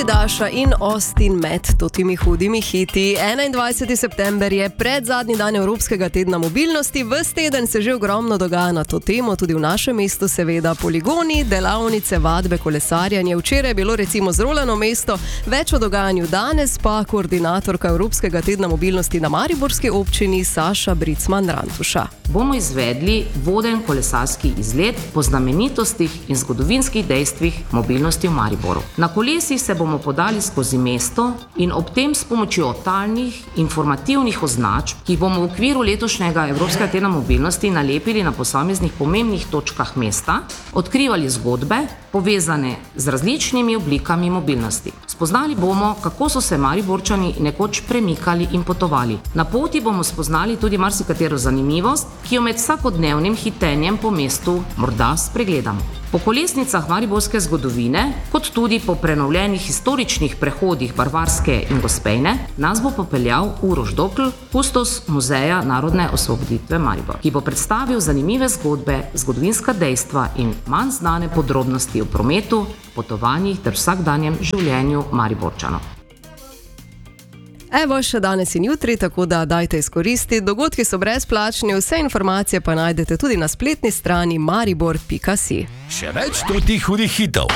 Daša in Austin med temi hudimi hiti. 21. september je predzadnji dan Evropskega tedna mobilnosti. Ves teden se že ogromno dogaja na to temo, tudi v našem mestu seveda poligoni, delavnice, vadbe, kolesarjanje. Včeraj je bilo recimo zrolano mesto, več o dogajanju danes pa koordinatorka Evropskega tedna mobilnosti na mariborski občini Saša Bricman-Rantuša. Bomo izvedli voden kolesarski izlet po znamenitostih in zgodovinskih dejstvih mobilnosti v Mariboru. Na kolesih se bomo podali skozi mesto in ob tem s pomočjo talnih informativnih označb, ki jih bomo v okviru letošnjega Evropskega tedna mobilnosti nalepili na posameznih pomembnih točkah mesta, odkrivali zgodbe, povezane z različnimi oblikami mobilnosti. Spoznali bomo, kako so se Mariborčani nekoč premikali in potovali. Na poti bomo spoznali tudi marsikatero zanimivost, ki jo med vsakodnevnim hitenjem po mestu morda spregledamo. Po kolesnicah mariborske zgodovine, kot tudi po prenovljenih historičnih prehodih Barvarske in Gospejne, nas bo popeljal Uroš Dokl, kustos Muzeja narodne osvoboditve Maribor, ki bo predstavil zanimive zgodbe, zgodovinska dejstva in manj znane podrobnosti o prometu, potovanjih ter vsakdanjem življenju Mariborčanov. Evo še danes in jutri, tako da dajte izkoristiti. Dogodki so brezplačni, vse informacije pa najdete tudi na spletni strani maribor.si. Še več hudih hitov.